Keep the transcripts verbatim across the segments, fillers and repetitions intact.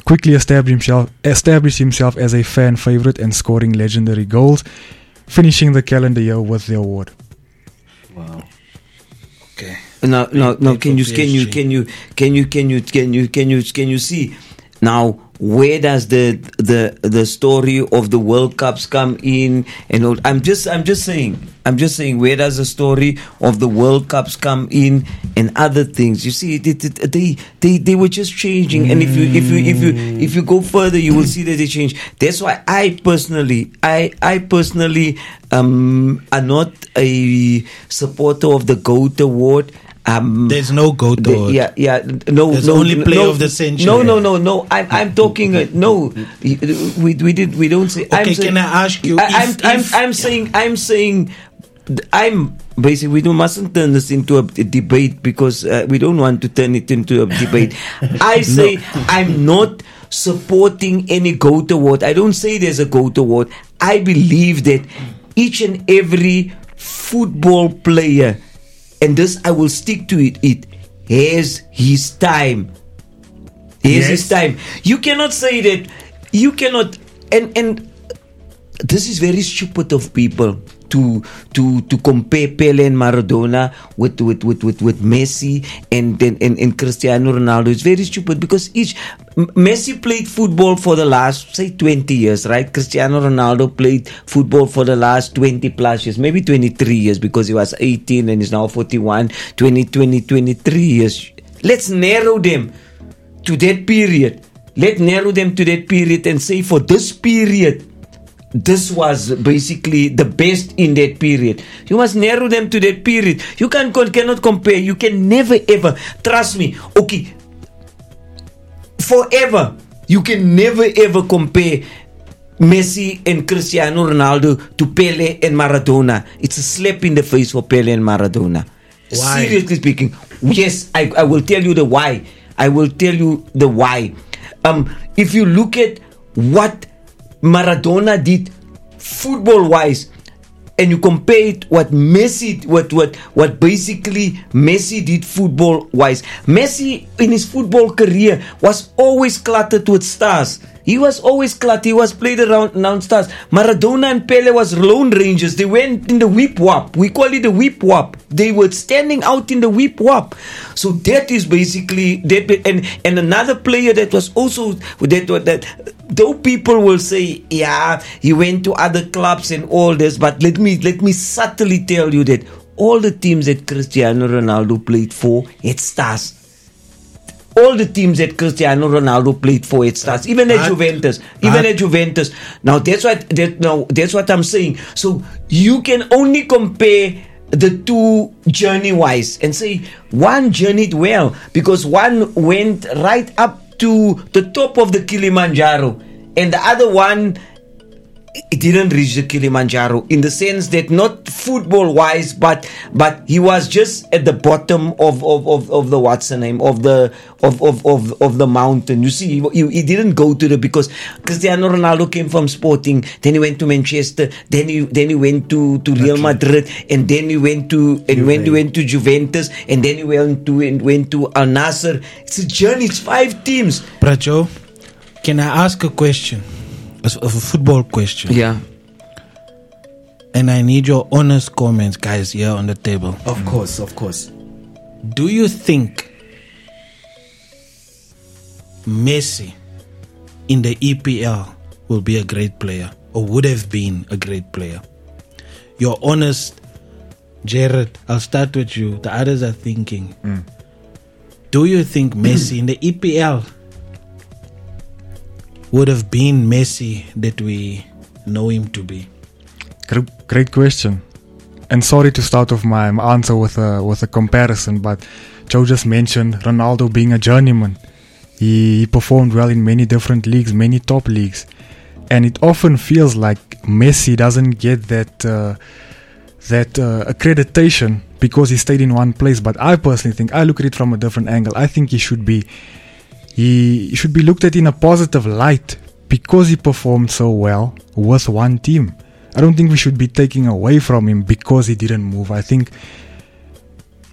quickly established himself, established himself as a fan favorite and scoring legendary goals, finishing the calendar year with the award. Wow. Okay. Now, now, now, can you, can you, can you, can you, can you, can you, can you, can you see now? Where does the the the story of the World Cups come in? And all? I'm just I'm just saying I'm just saying where does the story of the World Cups come in and other things? You see, they they they, they were just changing. Mm. And if you if you if you if you go further, you will see that they change. That's why I personally I I personally um are not a supporter of the GOAT award. Um, There's no GOAT award. Yeah, yeah. No, There's no, only player no, of the century. No, no, no, no. I'm, I'm talking. Uh, no, we, we did. We don't say. Okay, I'm can saying, I ask you? I, if, I'm, if, I'm, I'm saying. I'm saying. I'm basically. We don't mustn't turn this into a, a debate because uh, we don't want to turn it into a debate. I say no. I'm not supporting any GOAT award. I don't say there's a GOAT award. I believe that each and every football player. And this, I will stick to it. It has his time. Has yes. his time. You cannot say that. You cannot. And and this is very stupid of people to to to compare Pele and Maradona with with with with, with Messi and, and and and Cristiano Ronaldo. It's very stupid because each Messi played football for the last say twenty years, right? Cristiano Ronaldo played football for the last twenty plus years, maybe twenty-three years because he was eighteen and is now forty-one. twenty, twenty, twenty-three years. Let's narrow them to that period. Let's narrow them to that period and say for this period, this was basically the best in that period. You must narrow them to that period. You can, cannot compare. You can never ever, trust me, okay, forever, you can never ever compare Messi and Cristiano Ronaldo to Pele and Maradona. It's a slap in the face for Pele and Maradona. Why? Seriously speaking, yes, I, I will tell you the why. I will tell you the why. Um, if you look at what Maradona did football-wise, and you compare it what Messi, what what what basically Messi did football-wise. Messi in his football career was always cluttered with stars. He was always cluttered. He was played around, around stars. Maradona and Pele was lone rangers. They went in the whip wap. We call it the whip wap. They were standing out in the whip wap. So that is basically that. And and another player that was also that that. Though people will say, yeah, he went to other clubs and all this, but let me let me subtly tell you that all the teams that Cristiano Ronaldo played for had stars. All the teams that Cristiano Ronaldo played for had stars, even but, at Juventus, but, even at Juventus. Now that's what that now that's what I'm saying. So you can only compare the two journey-wise and say one journeyed well because one went right up to the top of the Kilimanjaro, and the other one it didn't reach the Kilimanjaro in the sense that not football wise, but but he was just at the bottom of of, of, of the what's the name of the of of, of, of the mountain. You see, he, he didn't go to the because Cristiano Ronaldo came from Sporting, then he went to Manchester, then he then he went to, to Real Madrid, and then he went to and when he went to Juventus, and then he went to and went to Al Nassr. It's a journey. It's five teams. Bracho, can I ask a question? A football question. Yeah. And I need your honest comments, guys, here on the table. Of course, of course. Do you think Messi in the E P L will be a great player or would have been a great player? Your honest, Jared, I'll start with you. The others are thinking. Mm. Do you think Messi in the E P L would have been Messi that we know him to be? Great question. And sorry to start off my, my answer with a with a comparison, but Joe just mentioned Ronaldo being a journeyman. He, he performed well in many different leagues, many top leagues, and it often feels like Messi doesn't get that uh, that uh, accreditation because he stayed in one place. But I personally think I look at it from a different angle. I think he should be. He should be looked at in a positive light because he performed so well with one team. I don't think we should be taking away from him because he didn't move. I think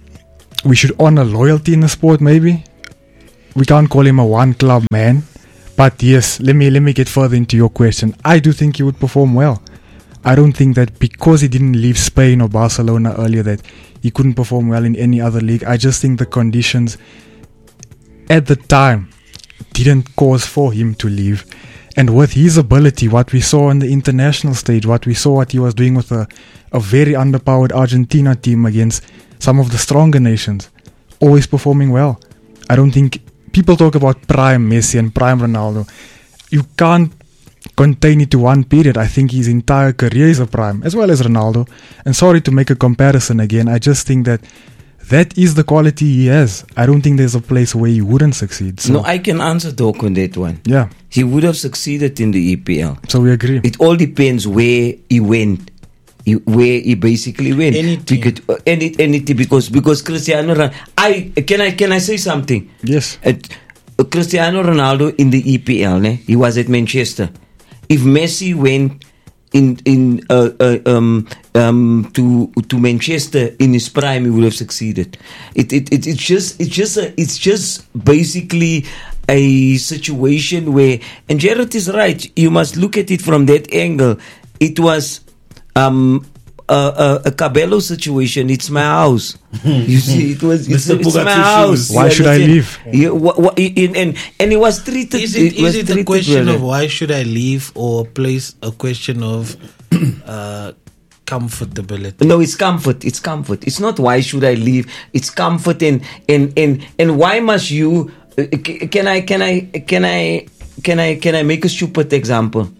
we should honor loyalty in the sport maybe. We can't call him a one club man, But yes, let me let me get further into your question. I do think he would perform well. I don't think that because he didn't leave Spain or Barcelona earlier that he couldn't perform well in any other league. I just think the conditions at the time didn't cause for him to leave. And with his ability, what we saw on the international stage, what we saw what he was doing with a, a very underpowered Argentina team against some of the stronger nations, always performing well. I don't think people talk about prime Messi and prime Ronaldo. You can't contain it to one period. I think his entire career is a prime, as well as Ronaldo. And sorry to make a comparison again, I just think that that is the quality he has. I don't think there's a place where he wouldn't succeed. So, no, I can answer Doc on that one. Yeah. He would have succeeded in the E P L. So we agree. It all depends where he went. He, where he basically went. Any team. Because, uh, any, any team, because, because Cristiano Ronaldo, I, can I, can I say something? Yes. Uh, uh, Cristiano Ronaldo in the E P L, ne? He was at Manchester. If Messi went in in uh, uh, um um to to Manchester in his prime, he would have succeeded. It it, it it's just it's just a, it's just basically a situation where, and Jared is right. You must look at it from that angle. It was um a, a, a Cabello situation. It's my house. You see, it was it's, it's my house. Why should I leave? Yeah, wh- wh- in, and and it was treated. Is it, it was is it a treated question well. of why should I leave, or place a question of uh, comfortability? No, it's comfort. It's comfort. It's not why should I leave. It's comfort, and and and and why must you? Uh, c- can I can I can I can I can I make a stupid example?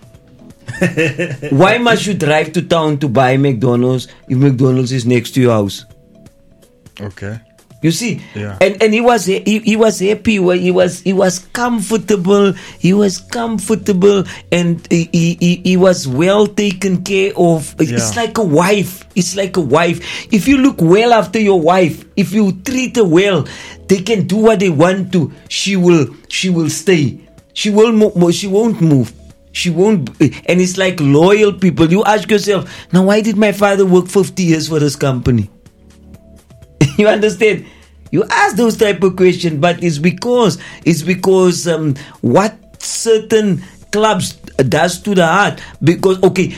Why must you drive to town to buy McDonald's if McDonald's is next to your house? Okay. You see, Yeah. and and he was he, he was happy. He was he was comfortable. He was comfortable, and he he, he, he was well taken care of. It's Yeah. like a wife. It's like a wife. If you look well after your wife, if you treat her well, they can do what they want to. She will she will stay. She will mo- she won't move. She won't, and it's like loyal people. You ask yourself, now why did my father work fifty years for this company? You understand? You ask those type of questions, but it's because it's because um, what certain clubs does to the heart. Because okay,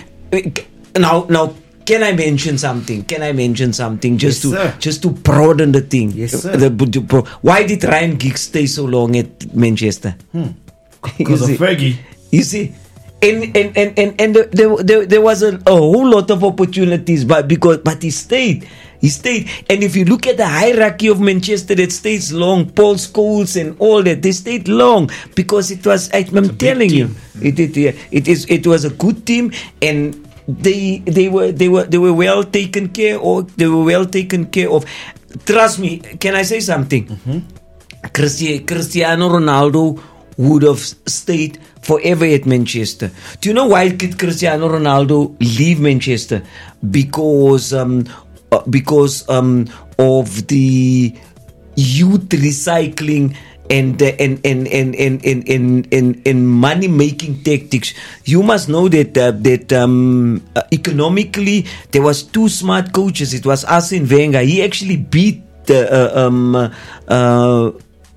now now can I mention something? Can I mention something just Yes, to sir. just to broaden the thing? Yes, sir. The- the- the- why did Ryan Giggs stay so long at Manchester? Because You of see? Fergie. You see, and and and and, and there, there there was a, a whole lot of opportunities, but because but he stayed, he stayed. And if you look at the hierarchy of Manchester, that stays long. Paul Scholes and all that, they stayed long because it was. I, I'm telling you, it it yeah, it is it was a good team, and they they were they were they were well taken care of. They were well taken care of. Trust me. Can I say something? Mm-hmm. Christi- Cristiano Ronaldo would have stayed forever at Manchester. Do you know why did Cristiano Ronaldo leave Manchester? Because um, uh, because um, of the youth recycling and uh, and, and, and, and, and, and, and, and money making tactics. You must know that uh, that um, uh, economically there was two smart coaches. It was Arsene Wenger. He actually beat uh, uh, um, uh,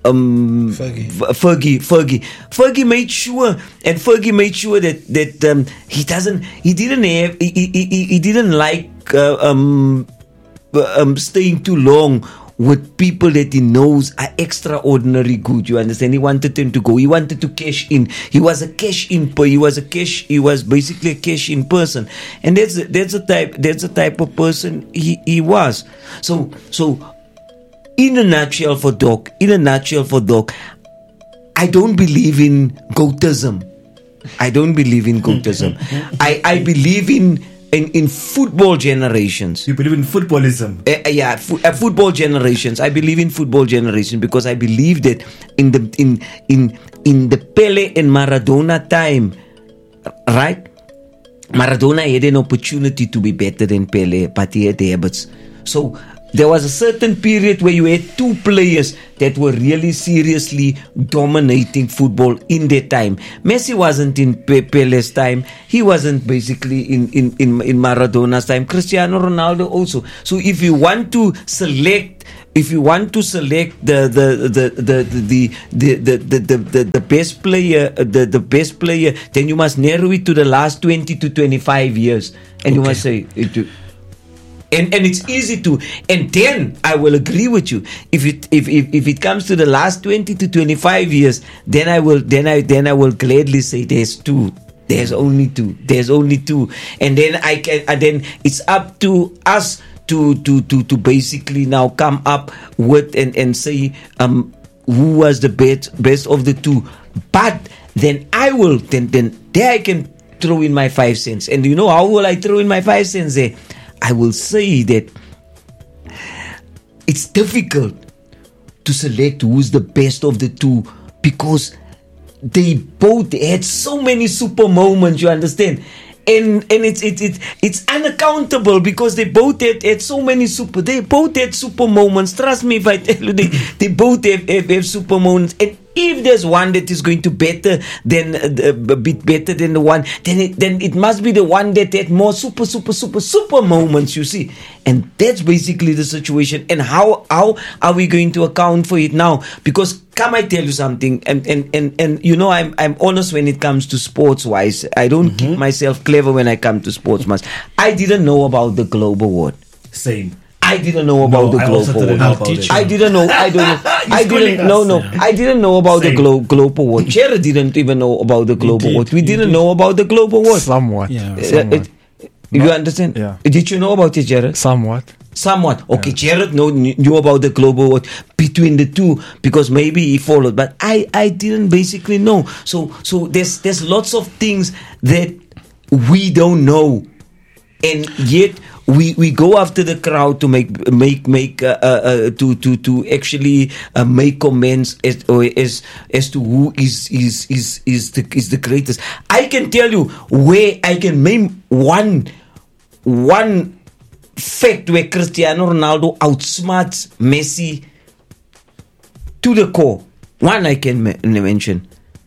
um Fergie. F- Fergie Fergie Fergie made sure and Fergie made sure that that um, he doesn't he didn't have he, he, he, he didn't like uh, um, um staying too long with people that he knows are extraordinary good. You understand? He wanted them to go. He wanted to cash in. He was a cash in. He was a cash. He was basically a cash in person, and that's that's the type that's the type of person he, he was. So so. In a nutshell for Doc, in a nutshell for Doc, I don't believe in goatism. I don't believe in goatism. I, I believe in, in in football generations. You believe in footballism. Uh, yeah, fo- uh, football generations. I believe in football generations because I believe that in the in in in the Pele and Maradona time, right? Maradona had an opportunity to be better than Pele, but he had the habits. So there was a certain period where you had two players that were really seriously dominating football in their time. Messi wasn't in Pe- Pele's time. He wasn't basically in, in, in, in Maradona's time. Cristiano Ronaldo also. So if you want to select if you want to select the the the the the the the, the, the, the, the best player, the, the best player, then you must narrow it to the last twenty to twenty-five years, and you Okay. must say it. And and it's easy to, and then I will agree with you. If it if, if if it comes to the last twenty to twenty-five years, then I will then I then I will gladly say there's two. There's only two. There's only two. And then I can and then it's up to us to to to to basically now come up with and and say um who was the best best of the two. But then I will then then there I can throw in my five cents. And you know how will I throw in my five cents there? I will say that it's difficult to select who's the best of the two because they both had so many super moments, you understand? And and it's it's it's it's unaccountable because they both had, had so many super they both had super moments. Trust me if I tell you they, they both have, have, have super moments. And if there's one that is going to better than uh, a bit better than the one, then it then it must be the one that had more super super super super moments. You see, and that's basically the situation. And how how are we going to account for it now? Because come, I tell you something, and and and, and you know I'm I'm honest when it comes to sports wise. I don't mm-hmm. keep myself clever when I come to sports much. I didn't know about the Globe Award. Same. I didn't know about No, the I Globe also Award. didn't know about it. I didn't know. I don't know. I schooling didn't. No, us. no. Yeah. I didn't know about Same. the Globe Globe Award. Jared didn't even know about the Globe did. Award. We You didn't did. know about the Globe Award. Somewhat. Yeah. Uh, Somewhat. it- you understand? Yeah. Did you know about it, Jared? Somewhat. Somewhat. Okay, Jared know, knew about the Globe Award between the two because maybe he followed, but I, I didn't basically know. So so there's there's lots of things that we don't know, and yet we, we go after the crowd to make make make uh, uh, uh, to to to actually uh, make comments as or as as to who is is is is the is the greatest. I can tell you where I can name one one fact where Cristiano Ronaldo outsmarts Messi to the core. One I can ma- mention.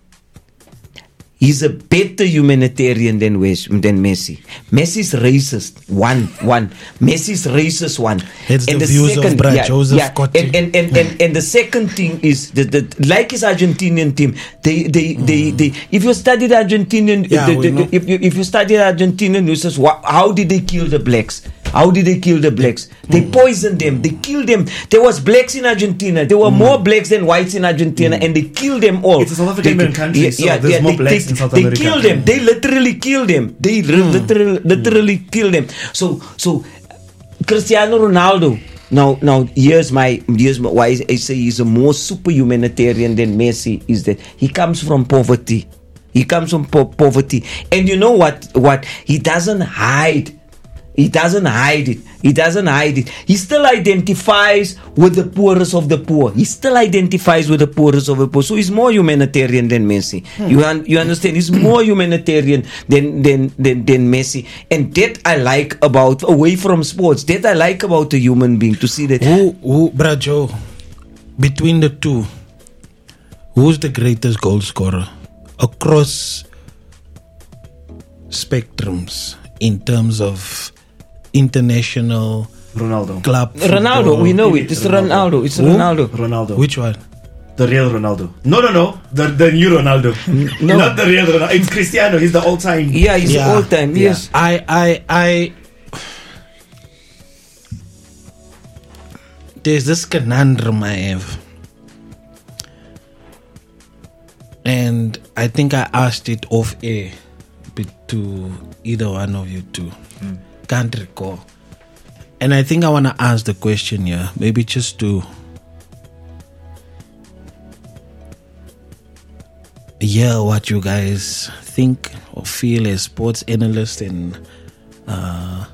He's a better humanitarian than Wes- than Messi. Messi's racist. One, one. Messi's racist. One. It's the views of Brad Joseph Cotti. And and, and, and and the second thing is that, that like his Argentinian team, they they, mm. they they if you study the Argentinian, Yeah, the, we the, know. if you if you study the Argentinian, you says wha- how did they kill the blacks? How did they kill the blacks? They Mm. poisoned them. They killed them. There was blacks in Argentina. There were more blacks than whites in Argentina, and they killed them all. It's a South African They- country, so there's more they, blacks they, in South they America. killed them. They literally killed them. They re- literally, literally killed them. So, so Cristiano Ronaldo. Now, now here's my here's my, why I say he's a more super humanitarian than Messi is that he comes from poverty. He comes from po- poverty, and you know what? What he doesn't hide. He doesn't hide it. He doesn't hide it. He still identifies with the poorest of the poor. He still identifies with the poorest of the poor. So he's more humanitarian than Messi. Hmm. You un- you understand? He's more humanitarian than, than than than Messi. And that I like about away from sports. That I like about a human being to see that. Who, who, Brad Joe, between the two, who's the greatest goal scorer across spectrums in terms of international Ronaldo. club Ronaldo, football? we know it. It's Ronaldo. It's Who? Ronaldo. Ronaldo. Which one? The real Ronaldo. No, no, no. The the new Ronaldo. No. Not the real Ronaldo. It's Cristiano. He's the all time. Yeah, he's Yeah. all time. Yeah. Yes. I, I, I. There's this conundrum I have, and I think I asked it off air be- to either one of you two. Mm. Can't recall, and I think I want to ask the question here, maybe just to hear what you guys think or feel as sports analysts and uh,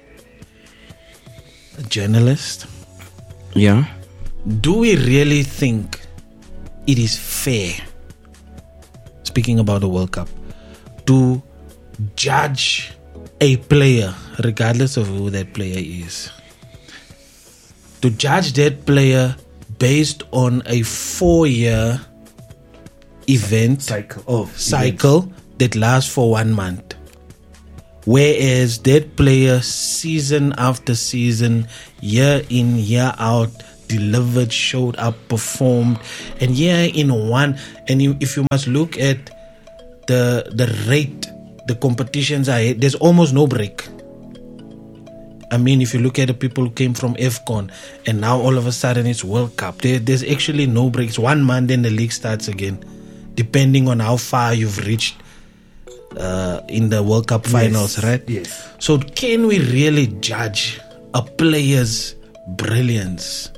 journalists. Yeah. Do we really think it is fair, speaking about the World Cup, to judge a player, regardless of who that player is, to judge that player based on a four-year event Cycle. Oh, cycle that lasts for one month, whereas that player season after season, year in year out, delivered, showed up, performed, and yeah, in one. And you, if you must look at the the rate the competitions are, there's almost no break. I mean, if you look at the people who came from AFCON and now all of a sudden it's World Cup, there, there's actually no breaks. One month, then the league starts again, depending on how far you've reached uh, in the World Cup finals, yes. right? Yes. So can we really judge a player's brilliance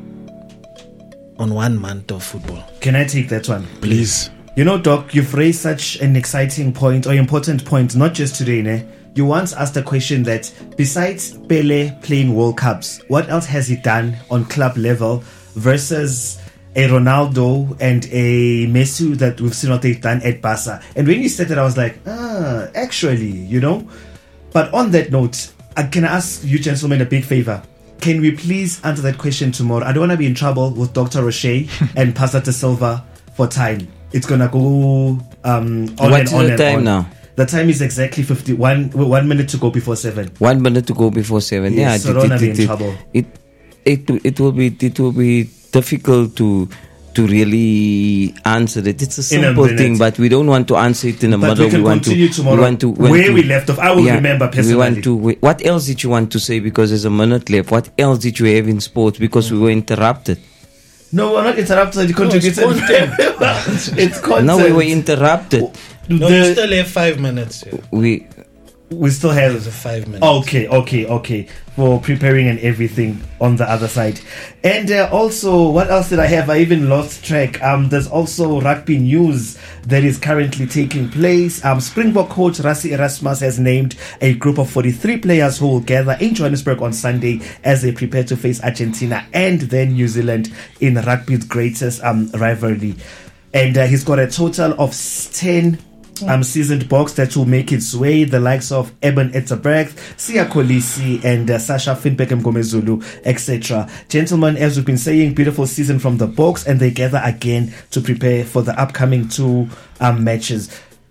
on one month of football? Can I take that one? Please. You know, Doc, you've raised such an exciting point or important point, not just today, ne? You once asked a question that besides Pele playing World Cups, what else has he done on club level versus a Ronaldo and a Messi that we've seen what they've done at Barca? And when you said that, I was like, ah, actually, you know. But on that note, I can ask you gentlemen a big favor. Can we please answer that question tomorrow? I don't want to be in trouble with Doctor Roche and Pastor De Silva for time. It's going to go um, on What's and on the and time on. now? The time is exactly fifty-one one minute to go before seven. One minute to go before seven. Yes, yeah, so it, don't it, have it, in it, trouble. It, it it will be it will be difficult to to really answer it. It's a In a simple minute. thing, but we don't want to answer it in the But middle. we can want continue to tomorrow we want to want where to- we left off. I will remember personally. We want to. we- What else did you want to say? Because there's a minute left. What else did you have in sports? Because we were interrupted. No, we're not interrupted. You No, it's contributed. content. It's content. No, we were interrupted. No, The- you still have five minutes. Yeah. We we still There's a have. five minutes. Okay, okay, okay. For preparing and everything on the other side. And uh, also, what else did I have? I even lost track. Um, there's also rugby news that is currently taking place. Um, Springbok coach Rassie Erasmus has named a group of forty-three players who will gather in Johannesburg on Sunday as they prepare to face Argentina and then New Zealand in rugby's greatest um, rivalry. And uh, he's got a total of ten Um, seasoned box that will make its way. The likes of Eben Etzebrecht, Sia Kolisi, and uh, Sasha Finbeck Mgomezulu, et cetera. Gentlemen, as we've been saying, beautiful season from the box, and they gather again to prepare for the upcoming two um, matches.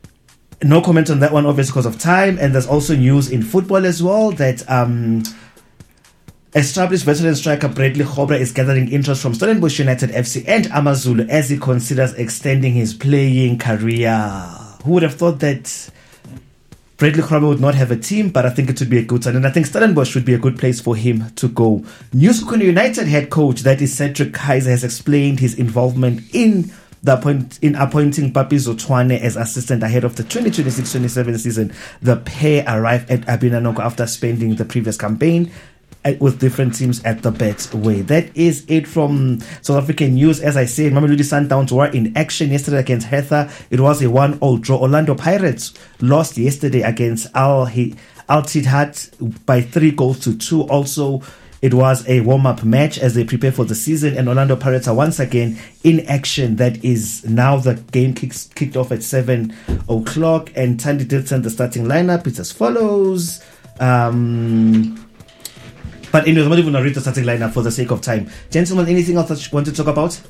No comment on that one, obviously, because of time. And there's also news in football as well that um, established veteran striker Bradley Khobra is gathering interest from Stellenbosch United F C and Amazulu as he considers extending his playing career. Who would have thought that Bradley Khobra would not have a team, but I think it would be a good sign. And I think Stellenbosch would be a good place for him to go. Newsco United head coach, that is Cedric Kaiser, has explained his involvement in the appoint, in appointing Papi Zotwane as assistant ahead of the twenty twenty-six twenty-seven season. The pair arrived at Abinanongo after spending the previous campaign with different teams at the Betway. That is it from South African news. As I said, Mamelodi Sundowns were in action yesterday against Hertha. It was a one all draw. Orlando Pirates lost yesterday against Al Ittihad by three goals to two. Also, it was a warm-up match as they prepare for the season, and Orlando Pirates are once again in action. That is now the game kicks, kicked off at seven o'clock, and Tandy did send the starting lineup. It's as follows. Um... But anyways, I'm not even going to read the starting lineup for the sake of time. Gentlemen, anything else that you want to talk about?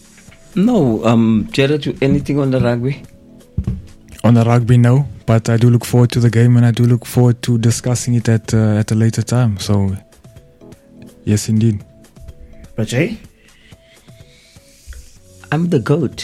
no. Um, Jared, you- anything on the rugby? On the rugby, no. But I do look forward to the game, and I do look forward to discussing it at uh, at a later time. So, yes, indeed. Rajay? I'm the goat.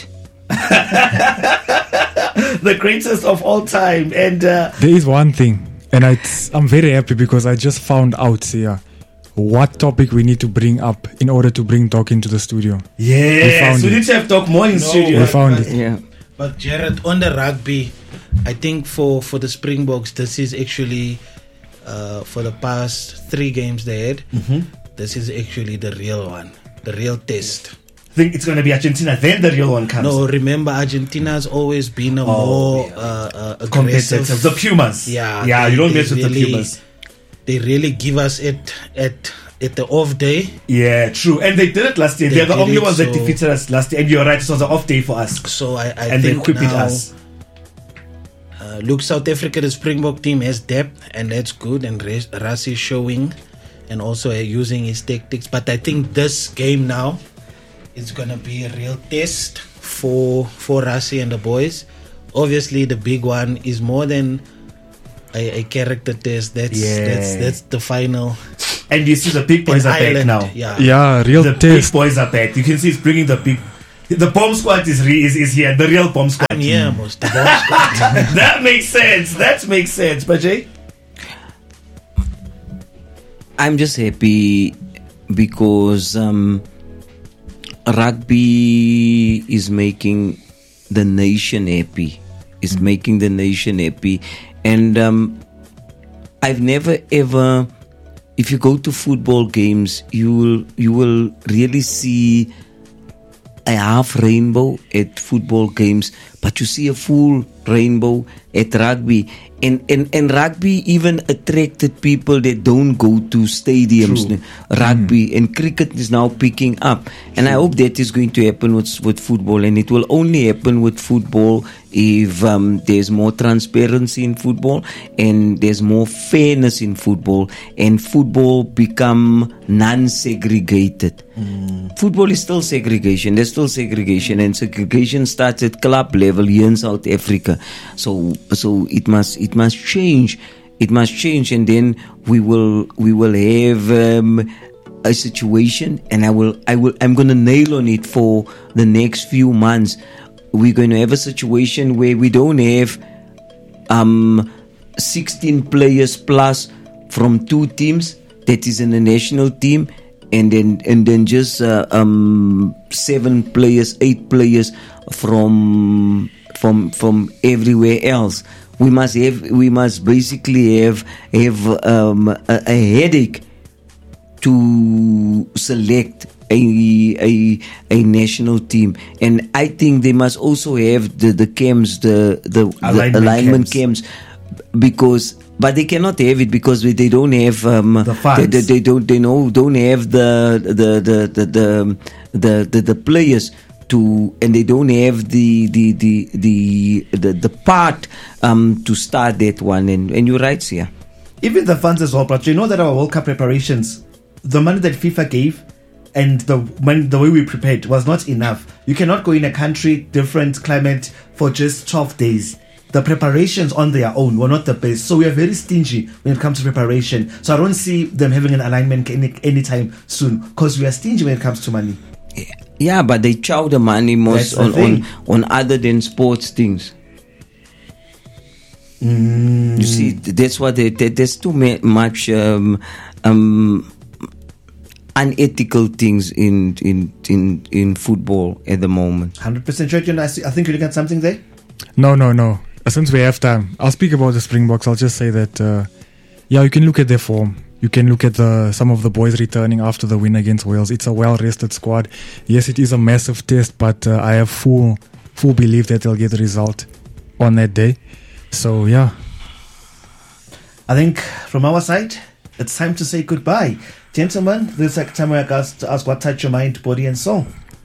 The greatest of all time. And uh, There is one thing, and I, I'm very happy because I just found out here what topic we need to bring up in order to bring Doc into the studio. yes, found we it. need to have Doc more in No, studio. We found it. Yeah. But Jared, on the rugby, I think for, for the Springboks, this is actually uh, for the past three games they had. Mm-hmm. This is actually the real one, the real test. Think it's going to be Argentina, then the real one comes. No, remember Argentina's always been a Oh, more yeah. uh, uh, Competitive. aggressive. The Pumas. Yeah, Yeah, they- you don't they mess with the really- Pumas. They really give us it at at the off day. Yeah, true. And they did it last year. They They're the did only it, ones that so- defeated us last year. And you're right, it was an off day for us. So I, I And they think equipped now, us. Uh, look, South Africa, the Springbok team has depth, and that's good. And Ras- Rassie is showing, and also uh, using his tactics. But I think this game now is gonna be a real test for for Rassie and the boys. Obviously, the big one is more than a, a character test. That's Yeah. that's that's the final And you see the big boys In are back Ireland, now. Yeah. Yeah, real The test. big boys are back. You can see it's bringing the big. The bomb squad is re, is, is here. The real bomb squad. I'm here, most the bomb squad. That makes sense. That makes sense. But Jay, I'm just happy because um, rugby is making the nation happy. Is making the nation happy, and um, I've never ever. If you go to football games, you will you will really see a half rainbow at football games, but you see a full rainbow at rugby. And, and, and rugby even attracted people that don't go to stadiums. True. Rugby and cricket is now picking up. And I hope that is going to happen with, with football. And it will only happen with football if um, there's more transparency in football and there's more fairness in football and football become non-segregated. Mm. Football is still segregation. There's still segregation, and segregation starts at club level here in South Africa. So, so it must it must change. It must change, and then we will we will have um, a situation. And I will I will I'm going to nail on it for the next few months. We're going to have a situation where we don't have um, sixteen players plus from two teams that is in the national team, and then and then just uh, um, seven players, eight players from from from everywhere else. We must have we must basically have have um, a, a headache to select a, a a national team, and I think they must also have the the camps, the the, Alignment the alignment camps. camps, because but they cannot have it because they, they don't have um, The funds. They, they, they don't they know don't have the the the the the, the, the, the players to, and they don't have the the the the the, the part um to start that one. And and you're right, Sia. even the funds as well, but you know that our World Cup preparations, the money that FIFA gave and the money, the way we prepared was not enough. You cannot go in a country, different climate for just twelve days. The preparations on their own were not the best. So we are very stingy when it comes to preparation. So I don't see them having an alignment any anytime soon because we are stingy when it comes to money. Yeah, but they chow the money most That's the on, on thing. on other than sports things. Mm. You see, that's what they, they, there's too ma- much um, um, unethical things in in in in football at the moment. one hundred percent sure. I, see, I think you look at something there. No, no, no. Uh, Since we have time, I'll speak about the Springboks. I'll just say that, uh, yeah, you can look at their form. You can look at the some of the boys returning after the win against Wales. It's a well-rested squad. Yes, it is a massive test, but uh, I have full full belief that they'll get the result on that day. So, yeah. I think from our side, it's time to say goodbye. Gentlemen, this is like time I asked to ask what touched your mind, body, and soul.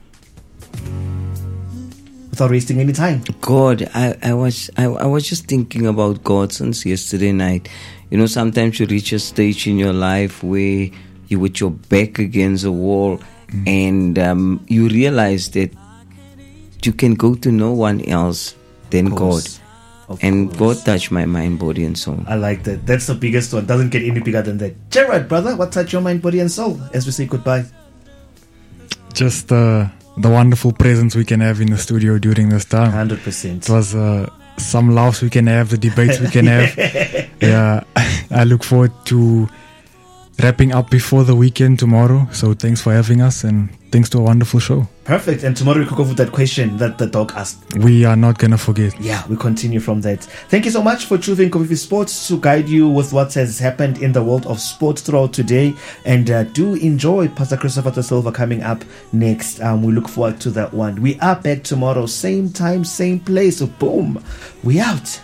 Without wasting any time. God, I, I was I, I was just thinking about God since yesterday night. You know, sometimes you reach a stage in your life where you with your back against a wall, mm. and um, you realize that you can go to no one else than God. Of And course. God touched my mind, body, and soul. I like that. That's the biggest one. Doesn't get any bigger than that. Gerard, brother, what touched your mind, body, and soul as we say goodbye? Just uh, the wonderful presence we can have in the studio during this time. one hundred percent. It was uh, some laughs we can have, the debates we can have. Yeah, I look forward to wrapping up before the weekend tomorrow. So thanks for having us, and thanks to a wonderful show. Perfect. And tomorrow we could go with that question that the dog asked. We are not gonna forget. Yeah, we continue from that. Thank you so much for choosing Kofifi Sports to guide you with what has happened in the world of sports throughout today. And uh, do enjoy Pastor Christopher Da Silva coming up next. Um, we look forward to that one. We are back tomorrow, same time, same place. So boom, we out.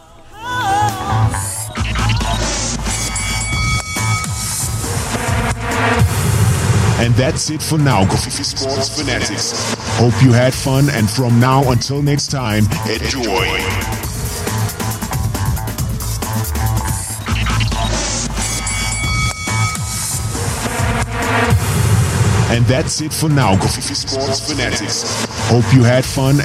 And that's it for now, Kofifi Sports Fanatics. Hope you had fun, and from now until next time, enjoy. And that's it for now, Kofifi Sports Fanatics. Hope you had fun.